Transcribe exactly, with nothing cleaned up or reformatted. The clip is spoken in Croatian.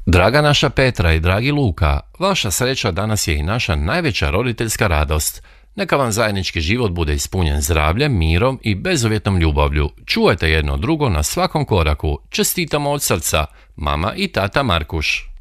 Draga naša Petra i dragi Luka, vaša sreća danas je i naša najveća roditeljska radost. Neka vam zajednički život bude ispunjen zdravljem, mirom i bezuvjetnom ljubavlju. Čuvajte jedno drugo na svakom koraku. Čestitamo od srca, mama i tata Markuš.